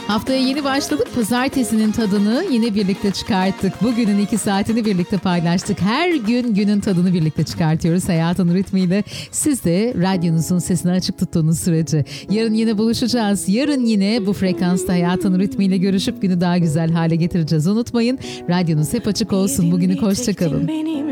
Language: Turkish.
Haftaya yeni başladık. Pazartesinin tadını yine birlikte çıkarttık. Bugünün 2 saatini birlikte paylaştık. Her gün günün tadını birlikte çıkartıyoruz hayatın ritmiyle. Siz de radyonuzun sesini açık tuttuğunuz sürece. Yarın yine buluşacağız. Yarın yine bu frekansta hayatın ritmiyle görüşüp günü daha güzel hale getireceğiz. Unutmayın, radyonuz hep açık olsun. Bugünlük hoşça kalın.